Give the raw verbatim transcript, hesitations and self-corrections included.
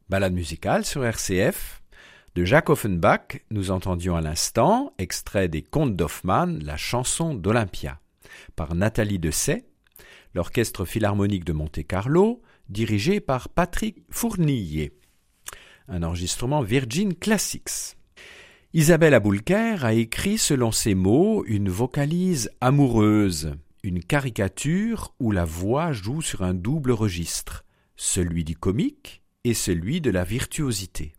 Balade musicale sur R C F. De Jacques Offenbach, nous entendions à l'instant, extrait des Contes d'Hoffmann, la chanson d'Olympia, par Nathalie Dessay, l'Orchestre Philharmonique de Monte-Carlo, dirigé par Patrick Fournier. Un enregistrement Virgin Classics. Isabelle Aboulker a écrit selon ses mots une vocalise amoureuse, une caricature où la voix joue sur un double registre, celui du comique et celui de la virtuosité.